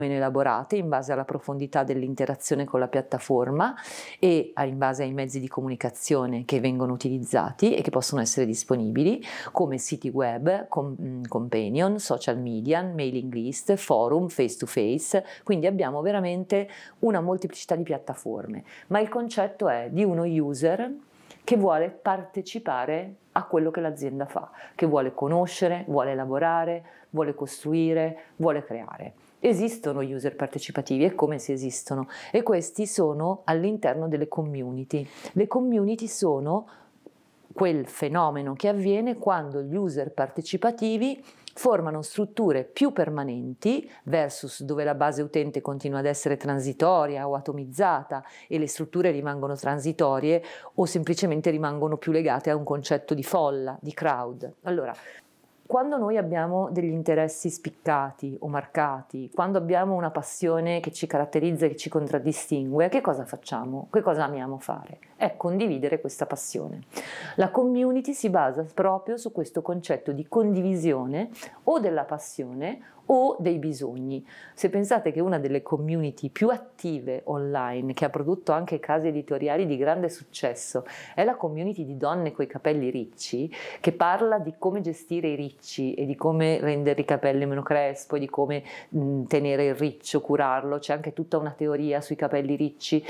meno elaborate in base alla profondità dell'interazione con la piattaforma e in base ai mezzi di comunicazione che vengono utilizzati e che possono essere disponibili, come siti web, companion, social media, mailing list, forum, face to face, quindi abbiamo veramente una molteplicità di piattaforme, ma il concetto è di uno user che vuole partecipare a quello che l'azienda fa, che vuole conoscere, vuole lavorare, vuole costruire, vuole creare. Esistono user partecipativi, è come se esistono, e questi sono all'interno delle community. Le community sono quel fenomeno che avviene quando gli user partecipativi formano strutture più permanenti versus dove la base utente continua ad essere transitoria o atomizzata e le strutture rimangono transitorie o semplicemente rimangono più legate a un concetto di folla, di crowd. Allora, quando noi abbiamo degli interessi spiccati o marcati, quando abbiamo una passione che ci caratterizza e che ci contraddistingue, che cosa facciamo? Che cosa amiamo fare? È condividere questa passione. La community si basa proprio su questo concetto di condivisione o della passione o dei bisogni. Se pensate che una delle community più attive online, che ha prodotto anche case editoriali di grande successo, è la community di donne coi capelli ricci, che parla di come gestire i ricci e di come rendere i capelli meno crespo e di come tenere il riccio, curarlo, c'è anche tutta una teoria sui capelli ricci,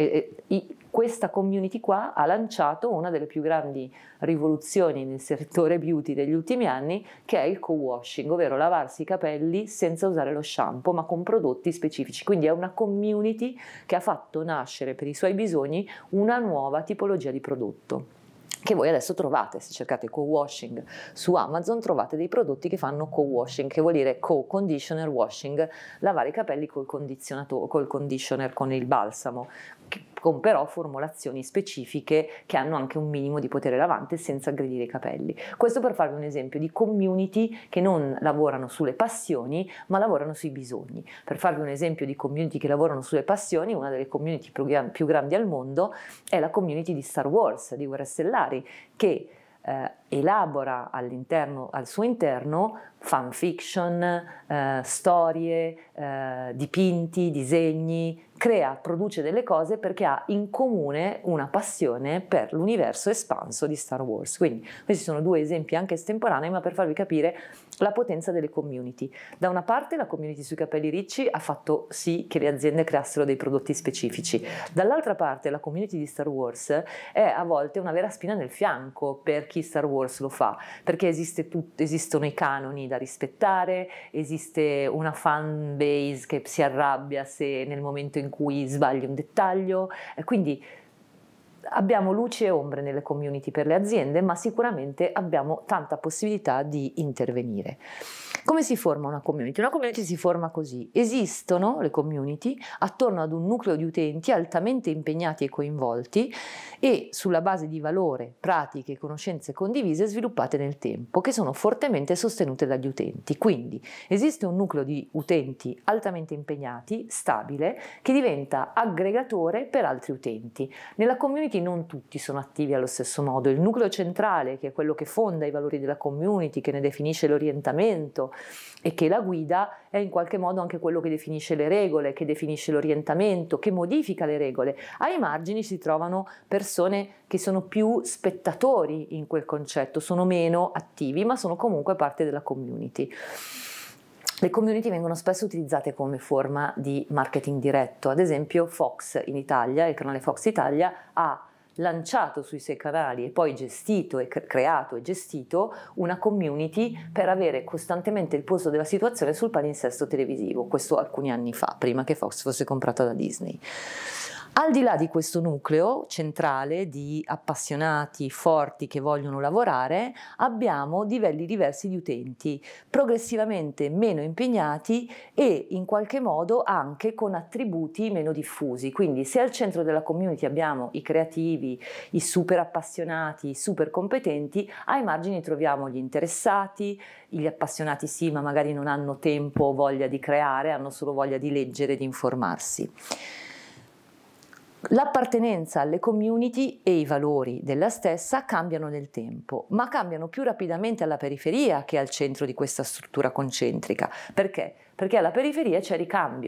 questa community qua ha lanciato una delle più grandi rivoluzioni nel settore beauty degli ultimi anni, che è il co-washing, ovvero lavarsi i capelli senza usare lo shampoo ma con prodotti specifici. Quindi è una community che ha fatto nascere per i suoi bisogni una nuova tipologia di prodotto che voi adesso trovate. Se cercate co-washing su Amazon trovate dei prodotti che fanno co-washing, che vuol dire co-conditioner washing, lavare i capelli col conditioner, con il balsamo, con però formulazioni specifiche che hanno anche un minimo di potere lavante senza aggredire i capelli. Questo per farvi un esempio di community che non lavorano sulle passioni ma lavorano sui bisogni. Per farvi un esempio di community che lavorano sulle passioni, una delle community più grandi al mondo è la community di Star Wars, di Guerre Stellari, che elabora al suo interno fanfiction, storie, dipinti, disegni, produce delle cose perché ha in comune una passione per l'universo espanso di Star Wars. Quindi questi sono due esempi anche estemporanei, ma per farvi capire la potenza delle community. Da una parte la community sui capelli ricci ha fatto sì che le aziende creassero dei prodotti specifici, dall'altra parte la community di Star Wars è a volte una vera spina nel fianco per chi Star Wars lo fa, perché esistono i canoni da rispettare, esiste una fan base che si arrabbia se nel momento in cui sbagli un dettaglio, quindi abbiamo luci e ombre nelle community per le aziende, ma sicuramente abbiamo tanta possibilità di intervenire. Come si forma una community? Una community si forma così: esistono le community attorno ad un nucleo di utenti altamente impegnati e coinvolti e sulla base di valore, pratiche e conoscenze condivise sviluppate nel tempo, che sono fortemente sostenute dagli utenti. Quindi esiste un nucleo di utenti altamente impegnati, stabile, che diventa aggregatore per altri utenti. Nella community non tutti sono attivi allo stesso modo. Il nucleo centrale, che è quello che fonda i valori della community, che ne definisce l'orientamento e che la guida, è in qualche modo anche quello che definisce le regole, che definisce l'orientamento, che modifica le regole. Ai margini si trovano persone che sono più spettatori in quel concetto, sono meno attivi, ma sono comunque parte della community. Le community vengono spesso utilizzate come forma di marketing diretto. Ad esempio Fox in Italia, il canale Fox Italia, ha lanciato sui suoi canali e poi gestito e creato e gestito una community per avere costantemente il polso della situazione sul palinsesto televisivo, questo alcuni anni fa, prima che Fox fosse comprata da Disney. Al di là di questo nucleo centrale di appassionati forti che vogliono lavorare, abbiamo livelli diversi di utenti, progressivamente meno impegnati e in qualche modo anche con attributi meno diffusi. Quindi se al centro della community abbiamo i creativi, i super appassionati, i super competenti, ai margini troviamo gli interessati, gli appassionati sì, ma magari non hanno tempo o voglia di creare, hanno solo voglia di leggere e di informarsi. L'appartenenza alle community e i valori della stessa cambiano nel tempo, ma cambiano più rapidamente alla periferia che al centro di questa struttura concentrica. Perché? Perché alla periferia c'è ricambio.